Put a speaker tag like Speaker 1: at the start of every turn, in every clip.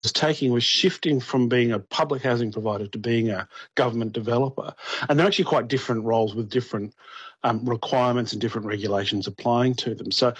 Speaker 1: was taking was shifting from being a public housing provider to being a government developer. And they're actually quite different roles with different requirements and different regulations applying to them. So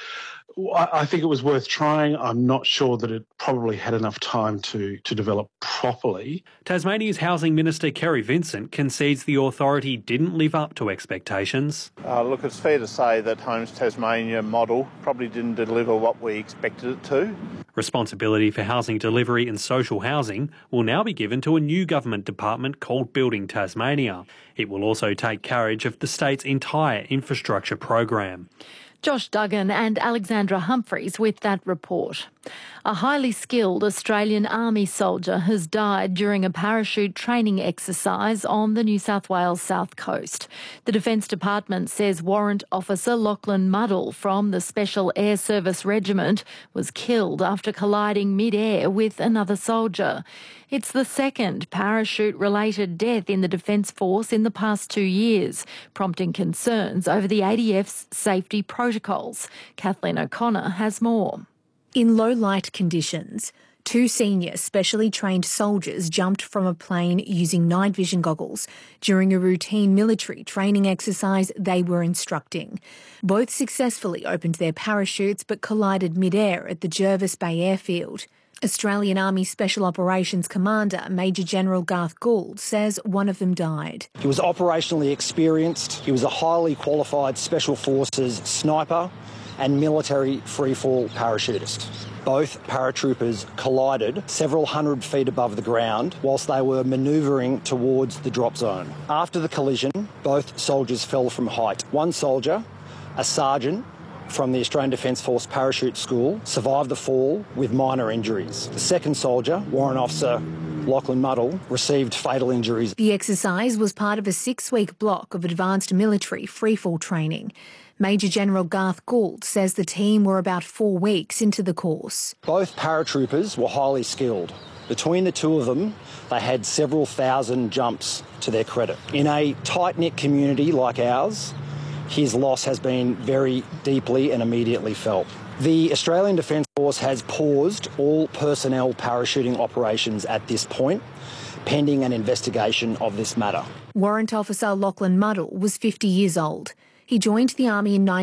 Speaker 1: I think it was worth trying. I'm not sure that it probably had enough time to develop properly.
Speaker 2: Tasmania's Housing Minister Kerry Vincent concedes the authority didn't live up to expectations.
Speaker 3: Look, it's fair to say that Homes Tasmania model probably didn't deliver what we expected it to.
Speaker 2: Responsibility for housing delivery and social housing will now be given to a new government department called Building Tasmania. It will also take carriage of the state's entire infrastructure program.
Speaker 4: Josh Duggan and Alexandra Humphreys with that report. A highly skilled Australian Army soldier has died during a parachute training exercise on the New South Wales south coast. The Defence Department says Warrant Officer Lachlan Muddle from the Special Air Service Regiment was killed after colliding mid-air with another soldier. It's the second parachute-related death in the Defence Force in the past 2 years, prompting concerns over the ADF's safety protocols. Kathleen O'Connor has more.
Speaker 5: In low light conditions, 2 senior specially trained soldiers jumped from a plane using night vision goggles during a routine military training exercise they were instructing. Both successfully opened their parachutes but collided mid-air at the Jervis Bay airfield. Australian Army Special Operations Commander Major General Garth Gould says one of them died.
Speaker 6: He was operationally experienced. He was a highly qualified Special Forces sniper and military freefall parachutist. Both paratroopers collided several hundred feet above the ground whilst they were manoeuvring towards the drop zone. After the collision, both soldiers fell from height. One soldier, a sergeant from the Australian Defence Force Parachute School, survived the fall with minor injuries. The second soldier, Warrant Officer Lachlan Muddle, received fatal injuries.
Speaker 5: The exercise was part of a 6-week block of advanced military freefall training. Major General Garth Gould says the team were about 4 weeks into the course.
Speaker 6: Both paratroopers were highly skilled. Between the two of them, they had several thousand jumps to their credit. In a tight-knit community like ours, his loss has been very deeply and immediately felt. The Australian Defence Force has paused all personnel parachuting operations at this point, pending an investigation of this matter.
Speaker 5: Warrant Officer Lachlan Muddle was 50 years old. He joined the Army in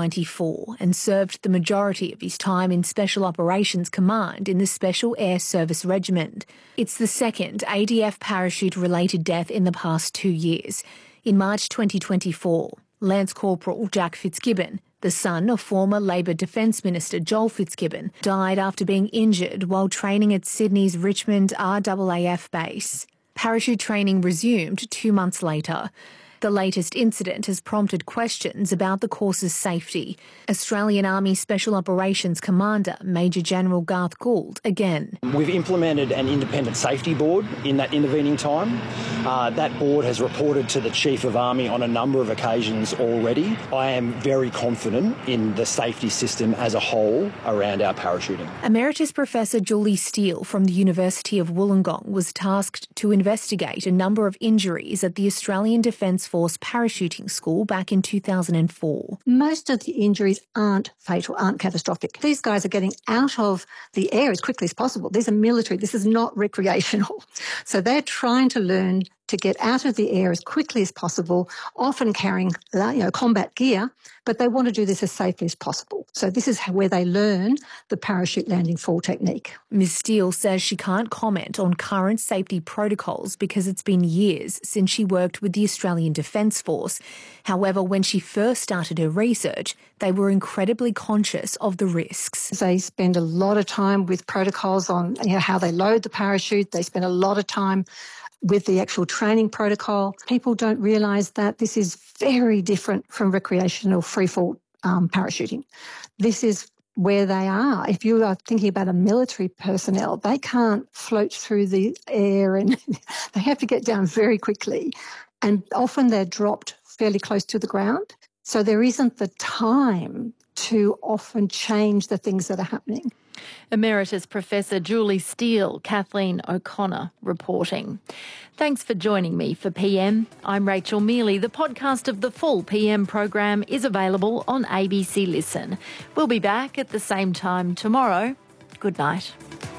Speaker 5: 1994 and served the majority of his time in Special Operations Command in the Special Air Service Regiment. It's the second ADF parachute-related death in the past 2 years. In March 2024, Lance Corporal Jack Fitzgibbon, the son of former Labor Defence Minister Joel Fitzgibbon, died after being injured while training at Sydney's Richmond RAAF base. Parachute training resumed 2 months later. The latest incident has prompted questions about the course's safety. Australian Army Special Operations Commander Major General Garth Gould again.
Speaker 6: We've implemented an independent safety board in that intervening time. That board has reported to the Chief of Army on a number of occasions already. I am very confident in the safety system as a whole around our parachuting.
Speaker 5: Emeritus Professor Julie Steele from the University of Wollongong was tasked to investigate a number of injuries at the Australian Defence Force Parachuting School back in 2004.
Speaker 7: Most of the injuries aren't fatal, aren't catastrophic. These guys are getting out of the air as quickly as possible. These are military. This is not recreational. So they're trying to learn to get out of the air as quickly as possible, often carrying combat gear, but they want to do this as safely as possible. So this is where they learn the parachute landing fall technique.
Speaker 5: Ms Steele says she can't comment on current safety protocols because it's been years since she worked with the Australian Defence Force. However, when she first started her research, they were incredibly conscious of the risks.
Speaker 7: They spend a lot of time with protocols on how they load the parachute. They spend a lot of time with the actual training protocol. People don't realise that this is very different from recreational freefall parachuting. This is where they are. If you are thinking about a military personnel, they can't float through the air and they have to get down very quickly. And often they're dropped fairly close to the ground. So there isn't the time to often change the things that are happening.
Speaker 4: Emeritus Professor Julie Steele, Kathleen O'Connor reporting. Thanks for joining me for PM. I'm Rachel Mealy. The podcast of the full PM program is available on ABC Listen. We'll be back at the same time tomorrow. Good night.